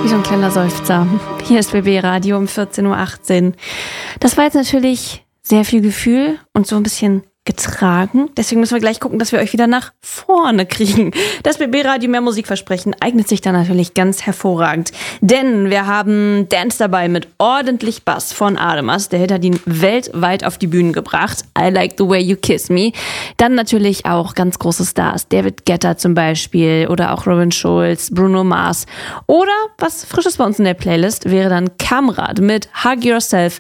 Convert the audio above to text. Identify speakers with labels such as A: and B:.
A: So ein kleiner Seufzer. Hier ist BB Radio um 14.18 Uhr. Das war jetzt natürlich sehr viel Gefühl und so ein bisschen getragen. Deswegen müssen wir gleich gucken, dass wir euch wieder nach vorne kriegen. Das BB-Radio Mehr Musik versprechen eignet sich da natürlich ganz hervorragend. Denn wir haben Dance dabei mit ordentlich Bass von Ademas. Der Hit hat ihn weltweit auf die Bühnen gebracht. I Like the Way You Kiss Me. Dann natürlich auch ganz große Stars. David Guetta zum Beispiel oder auch Robin Schulz, Bruno Mars. Oder was Frisches bei uns in der Playlist wäre dann Kamrad mit Hug Yourself